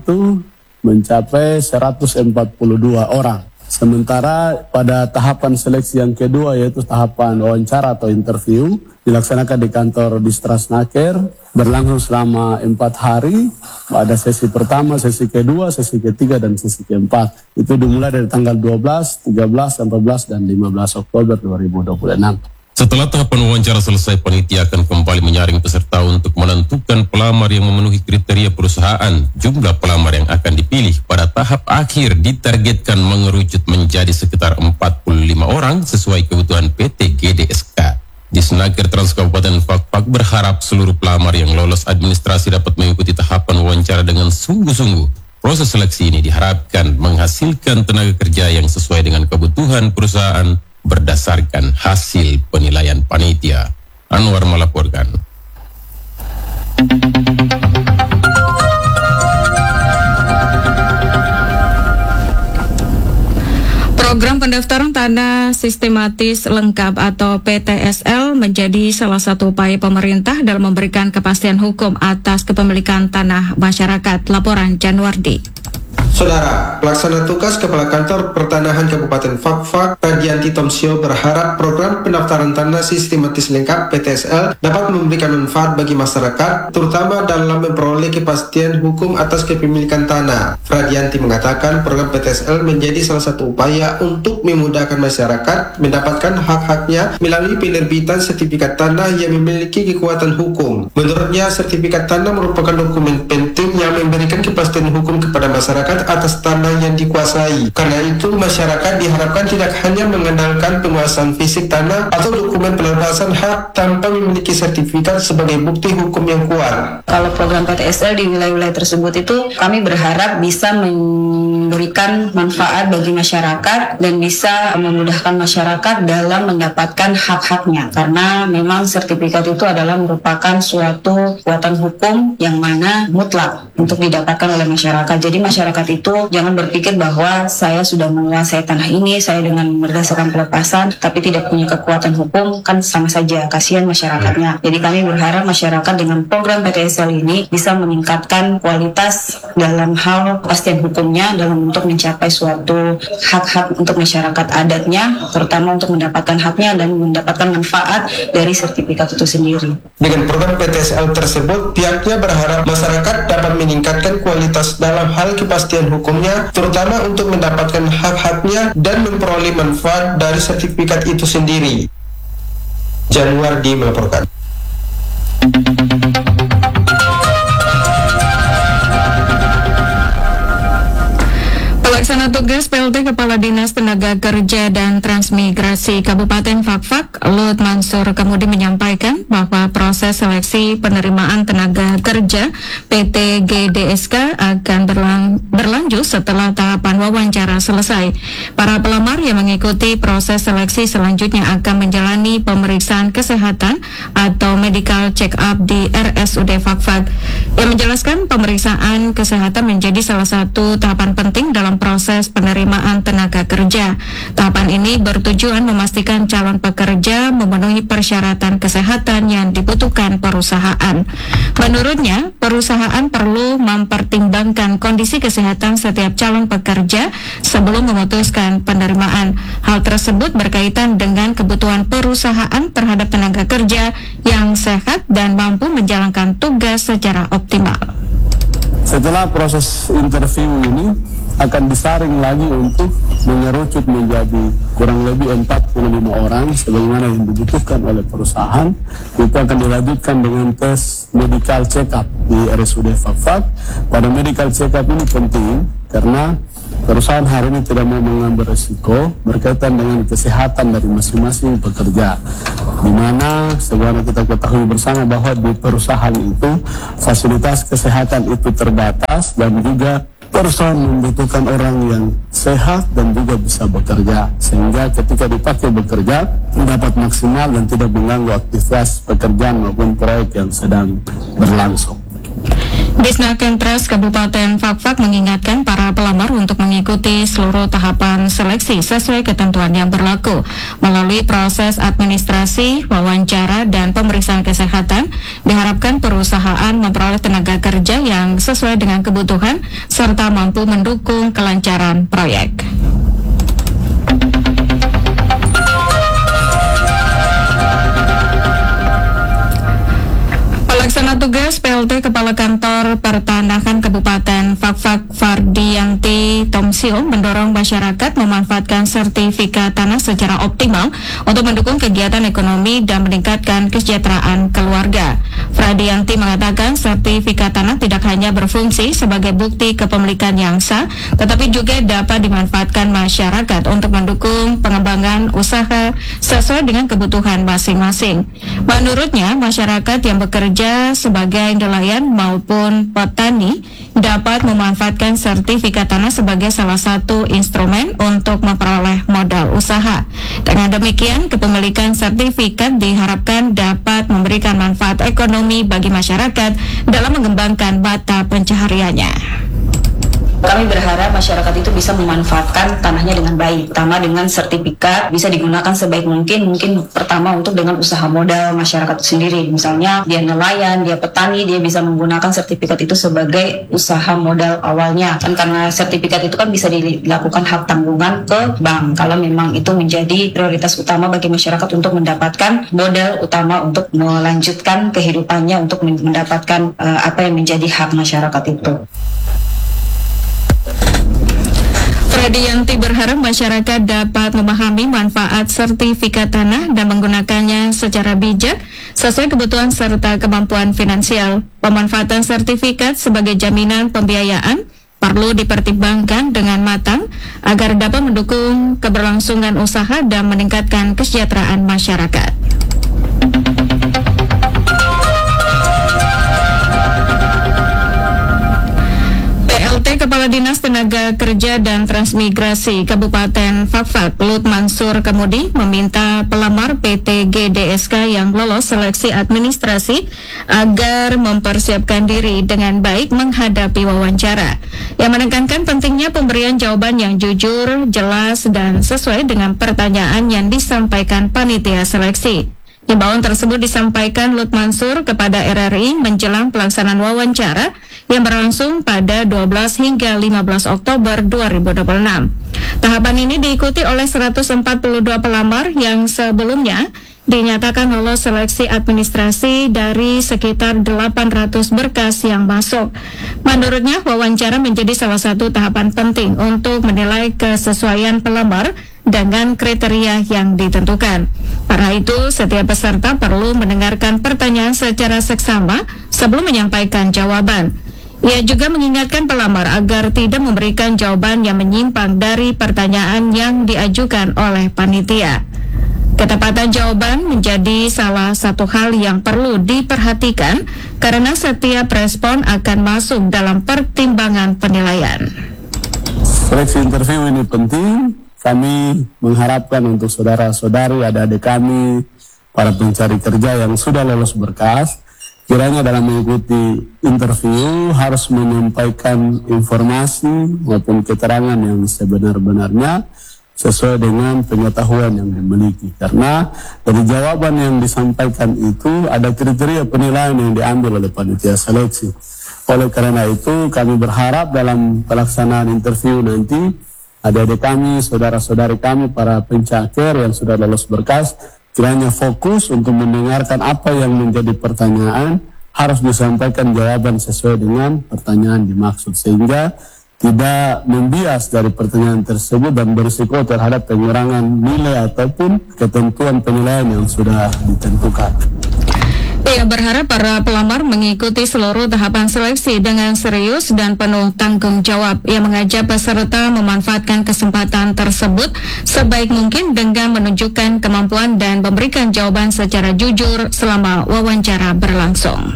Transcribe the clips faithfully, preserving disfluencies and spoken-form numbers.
itu mencapai seratus empat puluh dua orang. Sementara pada tahapan seleksi yang kedua yaitu tahapan wawancara atau interview dilaksanakan di kantor Distrasnaker berlangsung selama empat hari. Ada sesi pertama, sesi kedua, sesi ketiga dan sesi keempat. Itu dimulai dari tanggal dua belas, tiga belas, empat belas dan lima belas Oktober dua ribu dua puluh enam. Setelah tahapan wawancara selesai, panitia akan kembali menyaring peserta untuk menentukan pelamar yang memenuhi kriteria perusahaan. Jumlah pelamar yang akan dipilih pada tahap akhir ditargetkan mengerucut menjadi sekitar empat puluh lima orang sesuai kebutuhan P T G D S K. Disnaker Trans Kabupaten Fakfak berharap seluruh pelamar yang lolos administrasi dapat mengikuti tahapan wawancara dengan sungguh-sungguh. Proses seleksi ini diharapkan menghasilkan tenaga kerja yang sesuai dengan kebutuhan perusahaan berdasarkan hasil penilaian panitia. Anwar melaporkan. Program pendaftaran tanah sistematis lengkap atau P T S L menjadi salah satu upaya pemerintah dalam memberikan kepastian hukum atas kepemilikan tanah masyarakat. Laporan Januardi. Saudara, pelaksana tugas Kepala Kantor Pertanahan Kabupaten Fakfak, Radianti Tomsio berharap program pendaftaran tanah sistematis lengkap P T S L dapat memberikan manfaat bagi masyarakat, terutama dalam memperoleh kepastian hukum atas kepemilikan tanah. Radianti mengatakan program P T S L menjadi salah satu upaya untuk memudahkan masyarakat mendapatkan hak-haknya melalui penerbitan sertifikat tanah yang memiliki kekuatan hukum. Menurutnya, sertifikat tanah merupakan dokumen penting yang memberikan kepastian hukum kepada masyarakat atas tanah yang dikuasai. Karena itu, masyarakat diharapkan tidak hanya mengenalkan penguasaan fisik tanah atau dokumen pelepasan hak tanpa memiliki sertifikat sebagai bukti hukum yang kuat. Kalau program P T S L di wilayah-wilayah tersebut itu, kami berharap bisa memberikan manfaat bagi masyarakat dan bisa memudahkan masyarakat dalam mendapatkan hak-haknya. Karena memang sertifikat itu adalah merupakan suatu kekuatan hukum yang mana mutlak untuk didapatkan oleh masyarakat. Jadi masyarakat itu jangan berpikir bahwa saya sudah menguasai tanah ini, saya dengan berdasarkan pelepasan, tapi tidak punya kekuatan hukum, kan sama saja, kasihan masyarakatnya. Jadi kami berharap masyarakat dengan program P T S L ini bisa meningkatkan kualitas dalam hal kepastian hukumnya dalam untuk mencapai suatu hak-hak untuk masyarakat adatnya, terutama untuk mendapatkan haknya dan mendapatkan manfaat dari sertifikat itu sendiri. Dengan program P T S L tersebut, pihaknya berharap masyarakat dapat meningkatkan kualitas dalam hal kepastian hukumnya, terutama untuk mendapatkan hak-haknya dan memperoleh manfaat dari sertifikat itu sendiri. Januardi melaporkan. Pelaksana tugas P L T Kepala Dinas Tenaga Kerja dan Transmigrasi Kabupaten Fakfak, Lut Mansur Kemudi menyampaikan bahwa proses seleksi penerimaan tenaga kerja P T G D S K akan berlang- berlanjut setelah tahapan wawancara selesai. Para pelamar yang mengikuti proses seleksi selanjutnya akan menjalani pemeriksaan kesehatan atau medical check up di R S U D Fakfak. Yang menjelaskan pemeriksaan kesehatan menjadi salah satu tahapan penting dalam proses penerimaan tenaga kerja. Tahapan ini bertujuan memastikan calon pekerja memenuhi persyaratan kesehatan yang dibutuhkan perusahaan. Menurutnya, perusahaan perlu mempertimbangkan kondisi kesehatan setiap calon pekerja sebelum memutuskan penerimaan. Hal tersebut berkaitan dengan kebutuhan perusahaan terhadap tenaga kerja yang sehat dan mampu menjalankan tugas secara optimal. Setelah proses interview ini akan disaring lagi untuk mengerucut menjadi kurang lebih empat puluh lima orang sebagaimana yang dibutuhkan oleh perusahaan. Itu akan dilanjutkan dengan tes medical check up di R S U D Fakfak. Pada medical check up ini penting karena perusahaan hari ini tidak mau mengambil risiko berkaitan dengan kesehatan dari masing-masing pekerja, di mana sebagaimana kita ketahui bersama bahwa di perusahaan itu fasilitas kesehatan itu terbatas dan juga perusahaan membutuhkan orang yang sehat dan juga bisa bekerja, sehingga ketika dipakai bekerja dapat maksimal dan tidak mengganggu aktivitas pekerjaan maupun proyek yang sedang berlangsung. Disnakerkes Kabupaten Fakfak mengingatkan para pelamar untuk mengikuti seluruh tahapan seleksi sesuai ketentuan yang berlaku. Melalui proses administrasi, wawancara, dan pemeriksaan kesehatan, diharapkan perusahaan memperoleh tenaga kerja yang sesuai dengan kebutuhan serta mampu mendukung kelancaran proyek. Pelaksana tugas P L T Kepala Kantor Pertanahan Kabupaten Fakfak Fardianti Tomsio mendorong masyarakat memanfaatkan sertifikat tanah secara optimal untuk mendukung kegiatan ekonomi dan meningkatkan kesejahteraan keluarga. Fardianti mengatakan sertifikat tanah tidak hanya berfungsi sebagai bukti kepemilikan yang sah, tetapi juga dapat dimanfaatkan masyarakat untuk mendukung pengembangan usaha sesuai dengan kebutuhan masing-masing. Menurutnya, masyarakat yang bekerja sebagai nelayan maupun petani dapat memanfaatkan sertifikat tanah sebagai salah satu instrumen untuk memperoleh modal usaha. Dengan demikian, kepemilikan sertifikat diharapkan dapat memberikan manfaat ekonomi bagi masyarakat dalam mengembangkan mata pencahariannya. Kami berharap masyarakat itu bisa memanfaatkan tanahnya dengan baik, pertama dengan sertifikat bisa digunakan sebaik mungkin. Mungkin pertama untuk dengan usaha modal masyarakat itu sendiri, misalnya dia nelayan, dia petani, dia bisa menggunakan sertifikat itu sebagai usaha modal awalnya. Kan karena sertifikat itu kan bisa dilakukan hak tanggungan ke bank kalau memang itu menjadi prioritas utama bagi masyarakat untuk mendapatkan modal utama untuk melanjutkan kehidupannya, untuk mendapatkan uh, apa yang menjadi hak masyarakat itu. Fardianti berharap masyarakat dapat memahami manfaat sertifikat tanah dan menggunakannya secara bijak sesuai kebutuhan serta kemampuan finansial. Pemanfaatan sertifikat sebagai jaminan pembiayaan perlu dipertimbangkan dengan matang agar dapat mendukung keberlangsungan usaha dan meningkatkan kesejahteraan masyarakat. Kepala Dinas Tenaga Kerja dan Transmigrasi Kabupaten Fakfak, Lut Mansur Kemudi, meminta pelamar P T G D S K yang lolos seleksi administrasi agar mempersiapkan diri dengan baik menghadapi wawancara. Yang menekankan pentingnya pemberian jawaban yang jujur, jelas, dan sesuai dengan pertanyaan yang disampaikan panitia seleksi. Himbauan tersebut disampaikan Lut Mansur kepada R R I menjelang pelaksanaan wawancara yang berlangsung pada dua belas hingga lima belas Oktober dua ribu dua puluh enam. Tahapan ini diikuti oleh seratus empat puluh dua pelamar yang sebelumnya dinyatakan lolos seleksi administrasi dari sekitar delapan ratus berkas yang masuk. Menurutnya, wawancara menjadi salah satu tahapan penting untuk menilai kesesuaian pelamar dengan kriteria yang ditentukan. Karena itu, setiap peserta perlu mendengarkan pertanyaan secara seksama sebelum menyampaikan jawaban. Ia juga mengingatkan pelamar agar tidak memberikan jawaban yang menyimpang dari pertanyaan yang diajukan oleh panitia. Ketepatan jawaban menjadi salah satu hal yang perlu diperhatikan karena setiap respon akan masuk dalam pertimbangan penilaian. Seleksi interview ini penting. Kami mengharapkan untuk saudara-saudari, adik-adik kami, para pencari kerja yang sudah lolos berkas, kiranya dalam mengikuti interview harus menyampaikan informasi maupun keterangan yang sebenar-benarnya sesuai dengan pengetahuan yang dimiliki. Karena dari jawaban yang disampaikan itu ada kriteria penilaian yang diambil oleh panitia seleksi. Oleh karena itu kami berharap dalam pelaksanaan interview nanti adik-adik kami, saudara-saudari kami, para pencaker yang sudah lolos berkas, kiranya fokus untuk mendengarkan apa yang menjadi pertanyaan, harus disampaikan jawaban sesuai dengan pertanyaan dimaksud, sehingga tidak membias dari pertanyaan tersebut dan berisiko terhadap pengurangan nilai ataupun ketentuan penilaian yang sudah ditentukan. Ia berharap para pelamar mengikuti seluruh tahapan seleksi dengan serius dan penuh tanggung jawab. Ia mengajak peserta memanfaatkan kesempatan tersebut sebaik mungkin dengan menunjukkan kemampuan dan memberikan jawaban secara jujur selama wawancara berlangsung.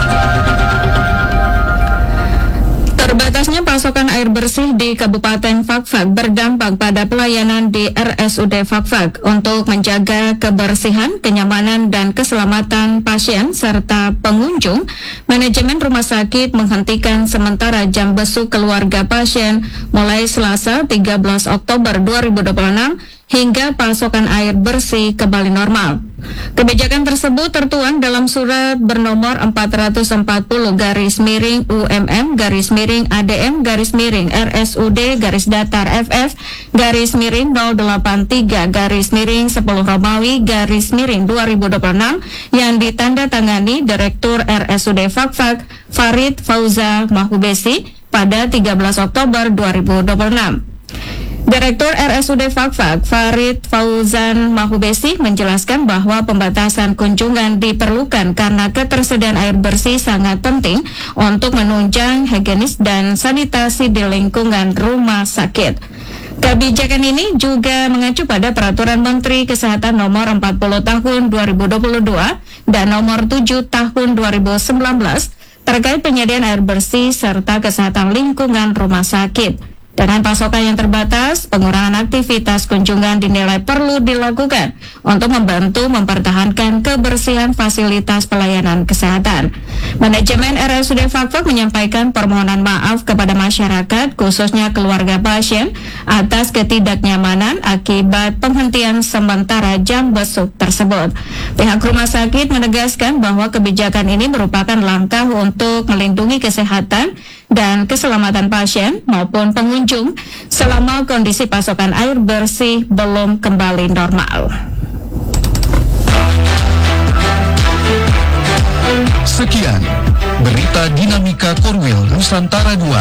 Terbatasnya pasokan air bersih di Kabupaten Fakfak Fakfak berdampak pada pelayanan di R S U D Fakfak untuk menjaga kebersihan, kenyamanan, dan keselamatan pasien serta pengunjung. Manajemen rumah sakit menghentikan sementara jam besuk keluarga pasien mulai Selasa tiga belas Oktober dua ribu dua puluh enam hingga pasokan air bersih kembali normal. Kebijakan tersebut tertuang dalam surat bernomor empat ratus empat puluh garis miring U M M garis miring A D M garis miring R S U D garis datar F F garis miring nol delapan tiga garis miring sepuluh Romawi garis miring dua ribu dua puluh enam yang ditandatangani Direktur R S U D Fakfak Farid Fauza Mahubesi pada tiga belas Oktober dua ribu dua puluh enam. Direktur R S U D Fakfak Farid Fauzan Mahubesi menjelaskan bahwa pembatasan kunjungan diperlukan karena ketersediaan air bersih sangat penting untuk menunjang higienis dan sanitasi di lingkungan rumah sakit. Kebijakan ini juga mengacu pada Peraturan Menteri Kesehatan Nomor empat puluh Tahun dua ribu dua puluh dua dan Nomor tujuh Tahun dua ribu sembilan belas terkait penyediaan air bersih serta kesehatan lingkungan rumah sakit. Dengan pasokan yang terbatas, pengurangan aktivitas kunjungan dinilai perlu dilakukan untuk membantu mempertahankan kebersihan fasilitas pelayanan kesehatan. Manajemen R S U D Fakfak menyampaikan permohonan maaf kepada masyarakat, khususnya keluarga pasien, atas ketidaknyamanan akibat penghentian sementara jam besuk tersebut. Pihak rumah sakit menegaskan bahwa kebijakan ini merupakan langkah untuk melindungi kesehatan dan keselamatan pasien maupun pengunjung selama kondisi pasokan air bersih belum kembali normal. Sekian berita dinamika Korwil Nusantara dua.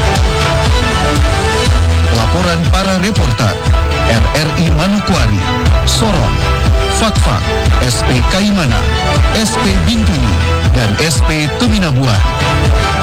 Laporan para reporter R R I Manokwari, Sorong, Fakfak, S P Kaimana, S P Bintuni, dan S P Tuminabuah.